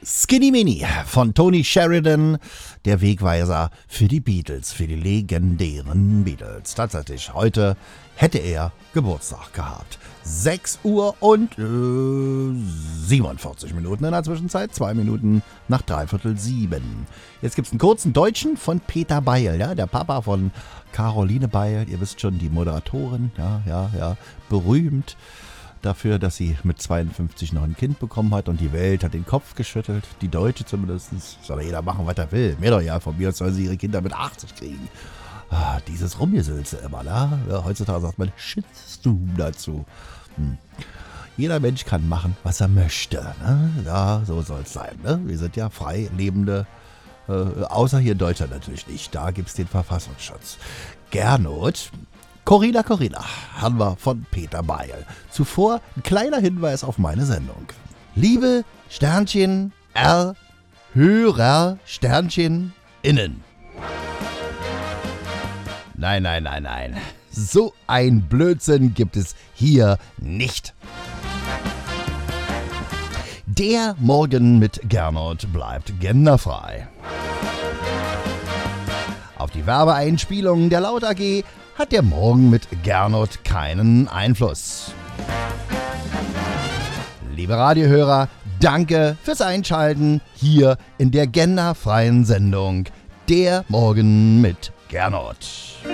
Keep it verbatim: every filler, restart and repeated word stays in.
Skinny Mini von Tony Sheridan, der Wegweiser für die Beatles, für die legendären Beatles. Tatsächlich, heute hätte er Geburtstag gehabt. sechs Uhr und äh, siebenundvierzig Minuten in der Zwischenzeit, zwei Minuten nach dreiviertel sieben. Jetzt gibt es einen kurzen Deutschen von Peter Beil, ja, der Papa von Caroline Beil. Ihr wisst schon, die Moderatorin, ja, ja, ja, berühmt dafür, dass sie mit zweiundfünfzig noch ein Kind bekommen hat und die Welt hat den Kopf geschüttelt. Die Deutsche zumindest. Soll jeder machen, was er will. Mir doch ja, von mir sollen sie ihre Kinder mit achtzig kriegen. Ah, dieses Rumgesülze immer, ne? Ja, heutzutage sagt man Shitstorm dazu. Hm. Jeder Mensch kann machen, was er möchte. Ne? Ja, so soll es sein. Ne? Wir sind ja frei lebende, äh, außer hier in Deutschland natürlich nicht. Da gibt es den Verfassungsschutz. Gernot. Corinna, Corinna, haben wir von Peter Beil. Zuvor ein kleiner Hinweis auf meine Sendung. Liebe Sternchen R, Hörer Sternchen innen. Nein, nein, nein, nein. So ein Blödsinn gibt es hier nicht. Der Morgen mit Gernot bleibt genderfrei. Auf die Werbeeinspielung der Laut A G hat der Morgen mit Gernot keinen Einfluss. Liebe Radiohörer, danke fürs Einschalten hier in der genderfreien Sendung Der Morgen mit Gernot.